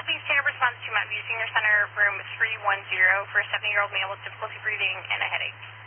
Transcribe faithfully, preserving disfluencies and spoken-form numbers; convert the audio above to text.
Southeast Standard response to Mount View Senior Center, room three one zero, for a seventy-year-old male with difficulty breathing and a headache.